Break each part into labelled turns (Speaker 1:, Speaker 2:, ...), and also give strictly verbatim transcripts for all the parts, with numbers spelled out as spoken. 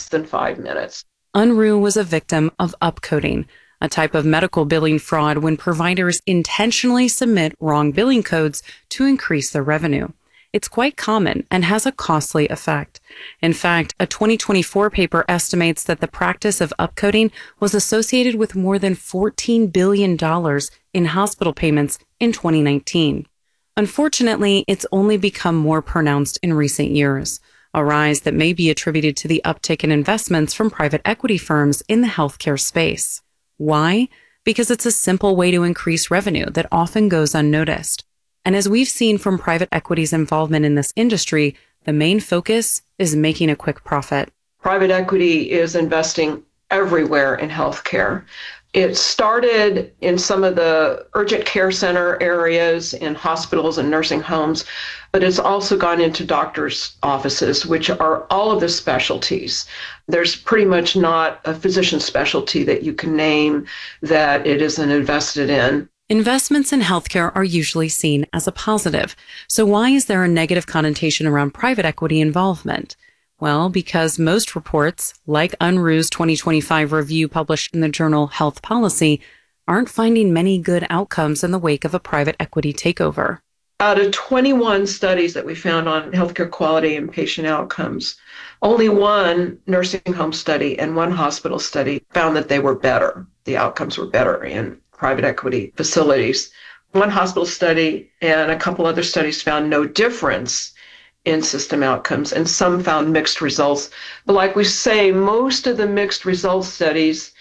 Speaker 1: than five minutes.
Speaker 2: Unruh was a victim of upcoding, a type of medical billing fraud when providers intentionally submit wrong billing codes to increase their revenue. It's quite common and has a costly effect. In fact, a twenty twenty-four paper estimates that the practice of upcoding was associated with more than fourteen billion dollars in hospital payments in twenty nineteen. Unfortunately, it's only become more pronounced in recent years, a rise that may be attributed to the uptick in investments from private equity firms in the healthcare space. Why? Because it's a simple way to increase revenue that often goes unnoticed. And as we've seen from private equity's involvement in this industry, the main focus is making a quick profit.
Speaker 1: Private equity is investing everywhere in healthcare. It started in some of the urgent care center areas, in hospitals and nursing homes, but it's also gone into doctors' offices, which are all of the specialties. There's pretty much not a physician specialty that you can name that it isn't invested in.
Speaker 2: Investments in healthcare are usually seen as a positive. So why is there a negative connotation around private equity involvement? Well, because most reports, like Unruh's twenty twenty-five review published in the journal Health Policy, aren't finding many good outcomes in the wake of a private equity takeover.
Speaker 1: Out of twenty-one studies that we found on healthcare quality and patient outcomes, only one nursing home study and one hospital study found that they were better. The outcomes were better in private equity facilities. One hospital study and a couple other studies found no difference in system outcomes, and some found mixed results. But like we say, most of the mixed results studies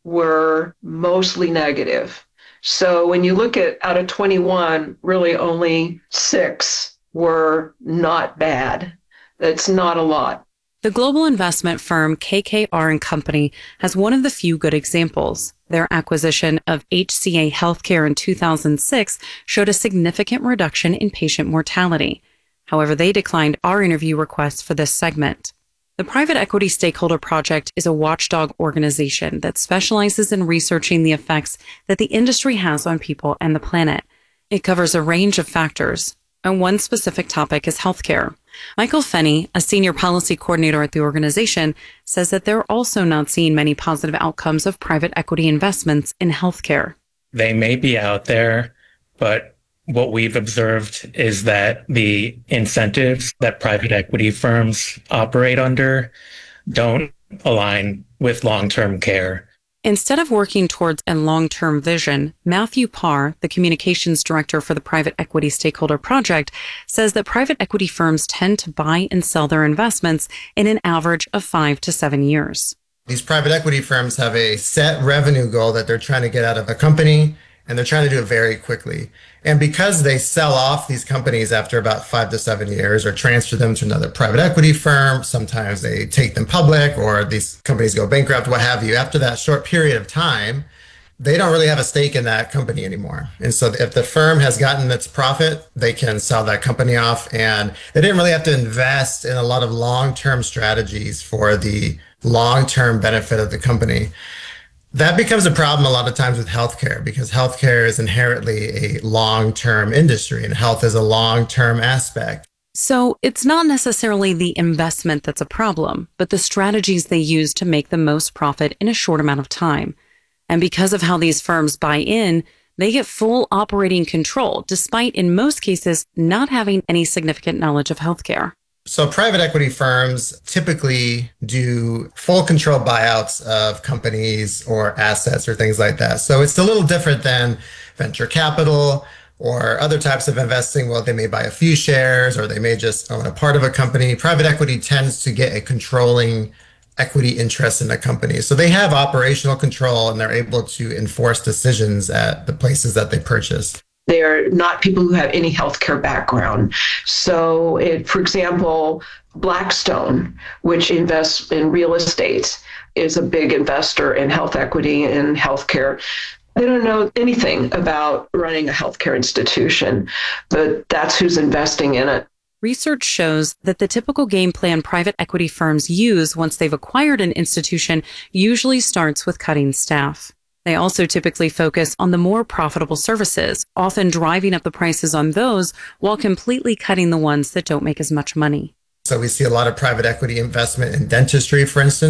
Speaker 1: were mostly negative. So when you look at out of twenty-one, really only six were not bad. That's not a lot.
Speaker 2: The global investment firm K K R and Company has one of the few good examples. Their acquisition of H C A Healthcare in two thousand six showed a significant reduction in patient mortality. However, they declined our interview request for this segment. The Private Equity Stakeholder Project is a watchdog organization that specializes in researching the effects that the industry has on people and the planet. It covers a range of factors, and one specific topic is healthcare. Michael Fenney, a senior policy coordinator at the organization, says that they're also not seeing many positive outcomes of private equity investments in healthcare.
Speaker 3: They may be out there, but what we've observed is that the incentives that private equity firms operate under don't align with long-term care.
Speaker 2: Instead of working towards a long-term vision, Matthew Parr, the communications director for the Private Equity Stakeholder Project, says that private equity firms tend to buy and sell their investments in an average of five to seven years.
Speaker 4: These private equity firms have a set revenue goal that they're trying to get out of a company, and they're trying to do it very quickly. And because they sell off these companies after about five to seven years or transfer them to another private equity firm, sometimes they take them public or these companies go bankrupt, what have you. After that short period of time, they don't really have a stake in that company anymore. And so if the firm has gotten its profit, they can sell that company off. And they didn't really have to invest in a lot of long-term strategies for the long-term benefit of the company. That becomes a problem a lot of times with healthcare, because healthcare is inherently a long-term industry and health is a long-term aspect.
Speaker 2: So it's not necessarily the investment that's a problem, but the strategies they use to make the most profit in a short amount of time. And because of how these firms buy in, they get full operating control, despite in most cases not having any significant knowledge of healthcare.
Speaker 4: So private equity firms typically do full control buyouts of companies or assets or things like that. So it's a little different than venture capital or other types of investing. Well, they may buy a few shares or they may just own a part of a company. Private equity tends to get a controlling equity interest in the company. So they have operational control and they're able to enforce decisions at the places that they purchase.
Speaker 1: They're not people who have any healthcare background. So, it, for example, Blackstone, which invests in real estate, is a big investor in health equity and healthcare. They don't know anything about running a healthcare institution, but that's who's investing in it.
Speaker 2: Research shows that the typical game plan private equity firms use once they've acquired an institution usually starts with cutting staff. They also typically focus on the more profitable services, often driving up the prices on those while completely cutting the ones that don't make as much money.
Speaker 4: So we see a lot of private equity investment in dentistry, for instance.